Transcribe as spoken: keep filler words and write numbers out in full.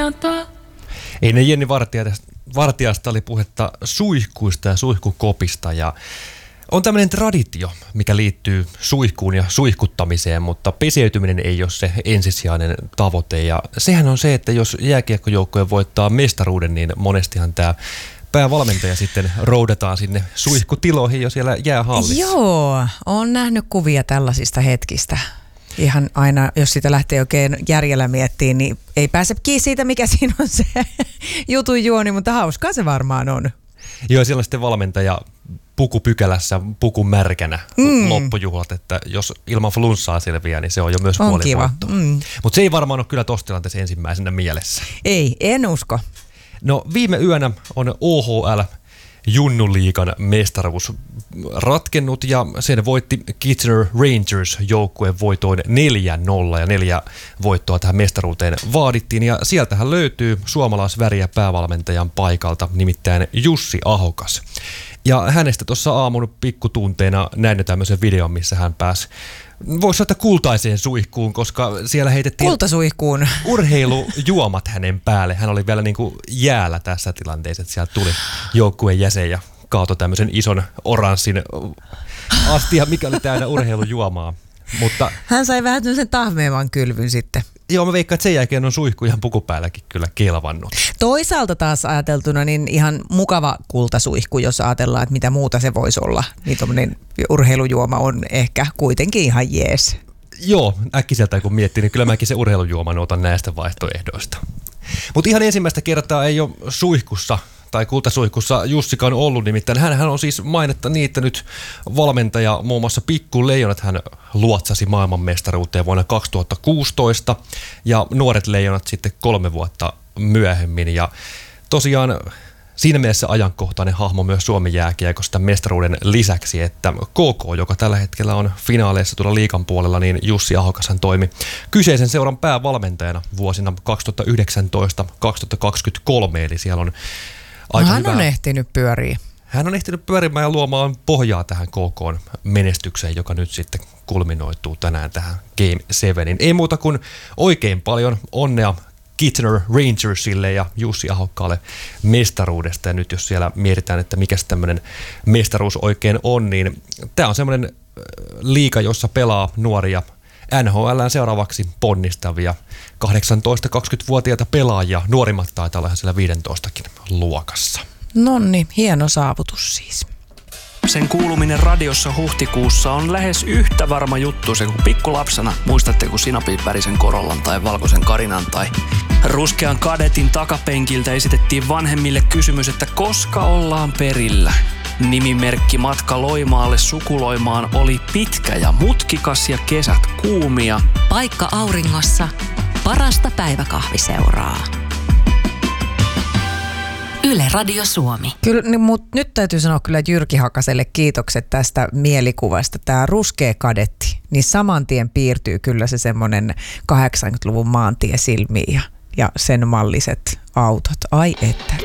antaa. Ennen Jenni Vartijasta, Vartijasta oli puhetta suihkuista ja suihkukopista ja on tämmöinen traditio, mikä liittyy suihkuun ja suihkuttamiseen, mutta peseytyminen ei ole se ensisijainen tavoite. Ja sehän on se, että jos jääkiekkojoukkue voittaa mestaruuden, niin monestihan tämä päävalmentaja sitten roudataan sinne suihkutiloihin jo siellä jäähallissa. Joo, olen nähnyt kuvia tällaisista hetkistä. Ihan aina, jos sitä lähtee oikein järjellä miettimään, niin ei pääse kiinni siitä, mikä siinä on se jutun juoni, mutta hauskaa se varmaan on. Joo, siellä on sitten valmentaja puku pykälässä, puku märkänä mm. loppujuhlat, että jos ilman flunssaa selviää, niin se on jo myös on puoli kiva. Mm. Mutta se ei varmaan ole kyllä tuossa tilanteessa ensimmäisenä mielessä. Ei, en usko. No viime yönä on O H L Junnuliigan mestaruus ratkennut ja sen voitti Kitchener Rangers joukkueen voitoin neljä nolla ja neljä voittoa tähän mestaruuteen vaadittiin ja sieltähän löytyy suomalaisväriä päävalmentajan paikalta, nimittäin Jussi Ahokas. Ja hänestä tuossa aamun pikkutunteena näin tämmöisen videon, missä hän pääsi, voisi sanoa, kultaiseen suihkuun, koska siellä heitettiin kultasuihkuun urheilujuomat hänen päälle. Hän oli vielä niin kuin jäällä tässä tilanteessa, että sieltä tuli joukkueen jäsen ja kaatoi tämmöisen ison oranssin astia, mikä oli täynnä urheilujuomaa. Mutta hän sai vähän sen tahmeevan kylvyn sitten. Joo, mä veikkaan, että sen jälkeen on suihku ihan pukupäälläkin kyllä kelvannut. Toisaalta taas ajateltuna niin ihan mukava kultasuihku, jos ajatellaan, että mitä muuta se voisi olla. Niin tommoinen urheilujuoma on ehkä kuitenkin ihan jees. Joo, äkkiseltä kun miettii, niin kyllä mäkin se urheilujuoman otan näistä vaihtoehdoista. Mutta ihan ensimmäistä kertaa ei ole suihkussa tai kultasuihkussa Jussikaan ollut, nimittäin hän on siis mainetta niittänyt valmentaja, muun muassa Pikku Leijonat hän luotsasi maailmanmestaruuteen vuonna kaksituhattakuusitoista ja Nuoret Leijonat sitten kolme vuotta myöhemmin ja tosiaan siinä mielessä ajankohtainen hahmo myös Suomen jääkiekosta mestaruuden lisäksi, että K K, joka tällä hetkellä on finaaleissa tuolla liigan puolella, niin Jussi Ahokashan toimi kyseisen seuran päävalmentajana vuosina kaksituhattayhdeksäntoista kaksituhattakaksikymmentäkolme, eli siellä on aika no, hän hyvä. on ehtinyt pyöriä. Hän on ehtinyt pyörimään ja luomaan pohjaa tähän K K:n menestykseen, joka nyt sitten kulminoituu tänään tähän Game sevenin. Ei muuta kuin oikein paljon onnea Kitchener Rangersille ja Jussi Ahokkaalle mestaruudesta. Ja nyt jos siellä mietitään, että mikä tämmöinen mestaruus oikein on, niin tämä on semmoinen liiga, jossa pelaa nuoria N H L:ään seuraavaksi ponnistavia kahdeksantoista-kaksikymmentävuotiaita pelaajia. Nuorimmat taitaa olla siellä viisitoistakin luokassa. Nonni, hieno saavutus siis. Sen kuuluminen radiossa huhtikuussa on lähes yhtä varma juttu se kuin pikkulapsena. Muistatteko sinapin värisen Corollan tai valkoisen Karinan tai ruskean Kadetin takapenkiltä esitettiin vanhemmille kysymys, että koska ollaan perillä. Nimimerkki matka Loimaalle sukuloimaan oli pitkä ja mutkikas ja kesät kuumia. Paikka auringossa, parasta päiväkahviseuraa. Yle Radio Suomi. Kyllä, niin, mutta nyt täytyy sanoa kyllä Jyrki Hakaselle kiitokset tästä mielikuvasta. Tämä ruskea Kadetti, niin saman tien piirtyy kyllä se semmoinen kahdeksankymmentäluvun maantie silmiin ja, ja sen malliset autot. Ai että.